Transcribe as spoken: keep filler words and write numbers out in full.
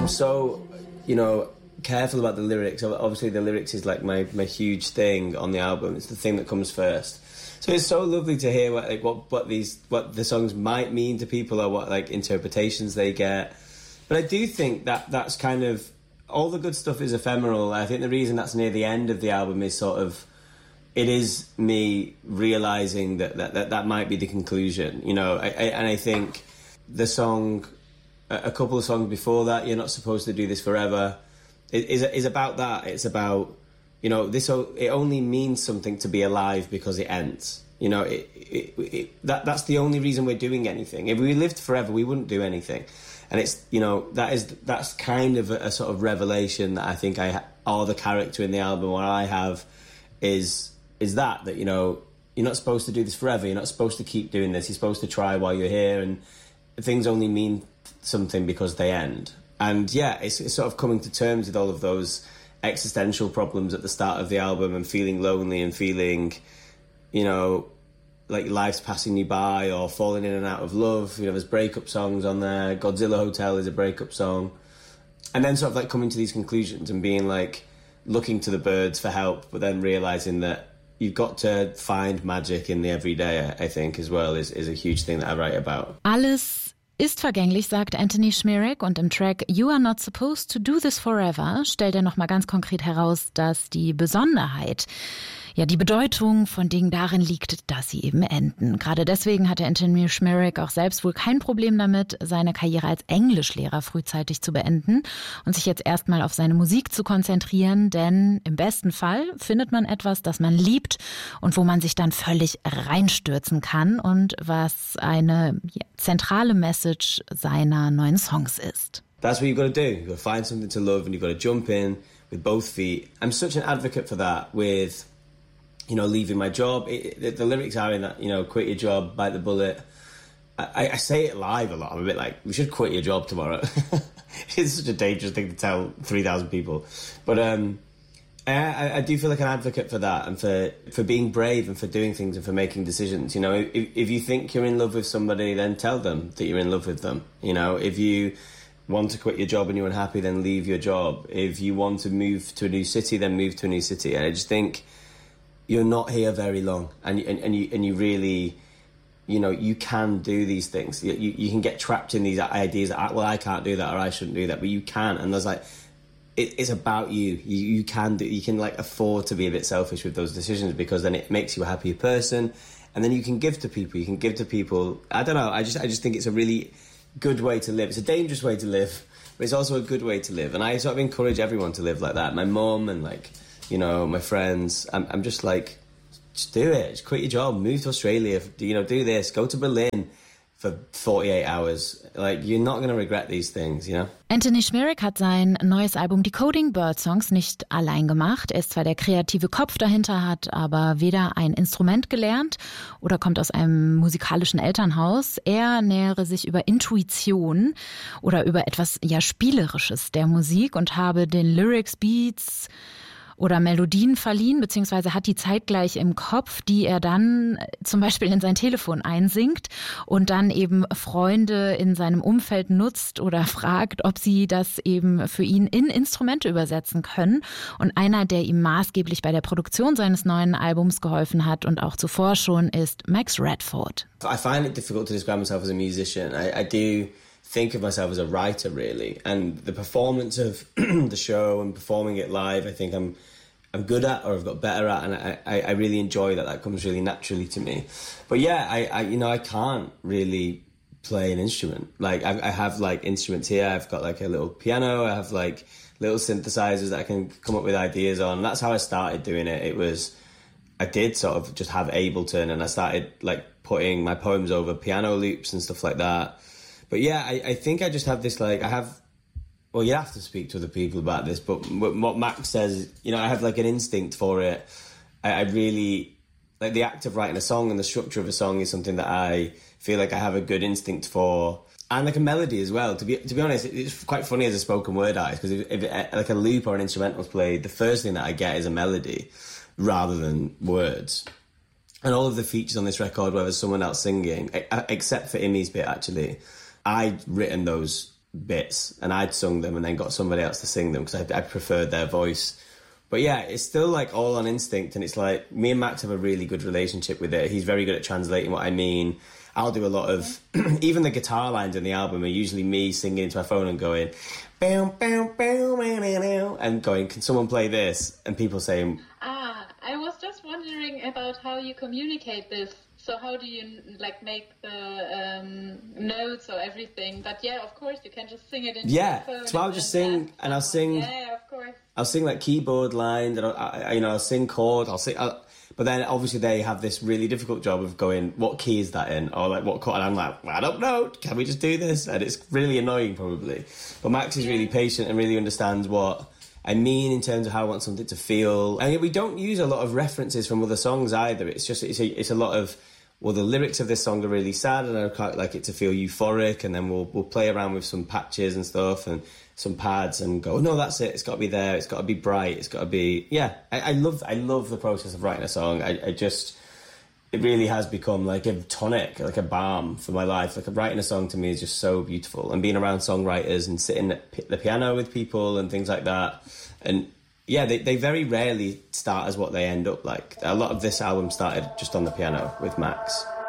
so, you know, careful about the lyrics. Obviously the lyrics is like my, my huge thing on the album. It's the thing that comes first. So it's so lovely to hear what like what, what these what the songs might mean to people or what like interpretations they get. But I do think that that's kind of all the good stuff is ephemeral. I think the reason that's near the end of the album is sort of it is me realizing that that, that, that might be the conclusion, you know. I, I, and I think the song, a couple of songs before that, You're Not Supposed to Do This Forever, is is about that. It's about, you know, this. It only means something to be alive because it ends. You know, it, it, it, that that's the only reason we're doing anything. If we lived forever, we wouldn't do anything. And it's, you know, that is that's kind of a, a sort of revelation that I think I ha- or the character in the album, what I have, is is that that you know you're not supposed to do this forever. You're not supposed to keep doing this. You're supposed to try while you're here, and things only mean something because they end. And yeah, it's, it's sort of coming to terms with all of those existential problems at the start of the album and feeling lonely and feeling, you know, like life's passing you by or falling in and out of love. You know, there's breakup songs on there. Godzilla Hotel is a breakup song. And then sort of like coming to these conclusions and being like looking to the birds for help, but then realising that you've got to find magic in the everyday, I think, as well, is, is a huge thing that I write about. Alles ist vergänglich, sagt Anthony Šmirek, und im Track You Are Not Supposed to Do This Forever stellt er nochmal ganz konkret heraus, dass die Besonderheit, ja, die Bedeutung von Dingen darin liegt, dass sie eben enden. Gerade deswegen hatte Anthony Šmirek auch selbst wohl kein Problem damit, seine Karriere als Englischlehrer frühzeitig zu beenden und sich jetzt erstmal auf seine Musik zu konzentrieren, denn im besten Fall findet man etwas, das man liebt und wo man sich dann völlig reinstürzen kann und was eine ja, zentrale Message seiner neuen Songs ist. That's what you've got to do. You've got to find something to love and you've got to jump in with both feet. I'm such an advocate for that with, you know, leaving my job. It, it, the lyrics are in that, you know, quit your job, bite the bullet. I, I say it live a lot. I'm a bit like, we should quit your job tomorrow. It's such a dangerous thing to tell three thousand people. But um, I, I do feel like an advocate for that and for, for being brave and for doing things and for making decisions. You know, if, if you think you're in love with somebody, then tell them that you're in love with them. You know, if you want to quit your job and you're unhappy, then leave your job. If you want to move to a new city, then move to a new city. And I just think you're not here very long, and and, and you and you really, you know, you can do these things. You, you you can get trapped in these ideas that, well, I can't do that or I shouldn't do that, but you can. And there's like, it, it's about you. You you can do. You can like afford to be a bit selfish with those decisions because then it makes you a happier person, and then you can give to people. You can give to people. I don't know. I just I just think it's a really good way to live. It's a dangerous way to live, but it's also a good way to live. And I sort of encourage everyone to live like that. My mum and like, you know, my friends, I'm, I'm just like, just do it. Just quit your job, move to Australia, you know, do this, go to Berlin for forty-eight hours. Like, you're not going to regret these things, you know? Anthony Šmirek hat sein neues Album Decoding Bird Songs nicht allein gemacht. Er ist zwar der kreative Kopf dahinter, hat aber weder ein Instrument gelernt oder kommt aus einem musikalischen Elternhaus. Er nähere sich über Intuition oder über etwas ja Spielerisches der Musik und habe den Lyrics, Beats oder Melodien verliehen, beziehungsweise hat die zeitgleich im Kopf, die er dann zum Beispiel in sein Telefon einsingt und dann eben Freunde in seinem Umfeld nutzt oder fragt, ob sie das eben für ihn in Instrumente übersetzen können. Und einer, der ihm maßgeblich bei der Produktion seines neuen Albums geholfen hat und auch zuvor schon, ist Max Redford. I find it difficult to describe myself as a musician. I, I do think of myself as a writer, really. And the performance of the show and performing it live, I think I'm I'm good at or I've got better at, and I, I, I really enjoy that. That comes really naturally to me. But yeah, I, I you know, I can't really play an instrument. Like, I, I have like instruments here. I've got like a little piano. I have like little synthesizers that I can come up with ideas on. That's how I started doing it. It was, I did sort of just have Ableton, and I started like putting my poems over piano loops and stuff like that. But yeah, I, I think I just have this like, I have, well, you have to speak to other people about this, but what Max says, you know, I have like an instinct for it. I, I really, like the act of writing a song and the structure of a song is something that I feel like I have a good instinct for. And like a melody as well. To be to be honest, it's quite funny as a spoken word artist, because if, if it, like a loop or an instrumental is played, the first thing that I get is a melody rather than words. And all of the features on this record where there's someone else singing, except for Imi's bit actually, I'd written those bits, and I'd sung them and then got somebody else to sing them because I, I preferred their voice. But yeah, it's still like all on instinct, and it's like me and Max have a really good relationship with it. He's very good at translating what I mean. I'll do a lot of even the guitar lines in the album are usually me singing into my phone and going bow, bow, bow, bow, bow, and going, can someone play this? And people saying, ah, I was just wondering about how you communicate this. So how do you like make the um, notes or everything? But yeah, of course you can just sing it into yeah. your phone. So I'll just sing, that. and I'll sing. Yeah, of course. I'll sing like keyboard lines, and I'll, I, you know, I'll sing chords. I'll sing, I'll, but then obviously they have this really difficult job of going, what key is that in, or like what chord? And I'm like, well, I don't know. Can we just do this? And it's really annoying, probably. But Max is really patient and really understands what I mean in terms of how I want something to feel. And we don't use a lot of references from other songs either. It's just it's a, it's a lot of, well, the lyrics of this song are really sad and I quite like it to feel euphoric, and then we'll we'll play around with some patches and stuff and some pads and go, no, that's it, it's got to be there, it's got to be bright, it's got to be... Yeah, I, I love I love the process of writing a song. I, I just... It really has become like a tonic, like a balm for my life. Like writing a song to me is just so beautiful, and being around songwriters and sitting at the piano with people and things like that. And yeah, they, they very rarely start as what they end up like. A lot of this album started just on the piano with Max.